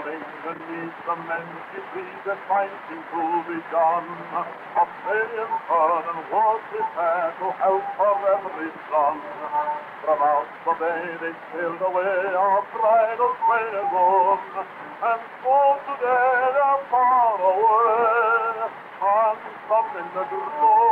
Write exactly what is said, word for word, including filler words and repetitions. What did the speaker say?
beneath the men she sees the fighting to be done. Australian son and was prepared to help her every son. From out the bay they sailed away, our bridal train gone, and so today they're far away, and some in the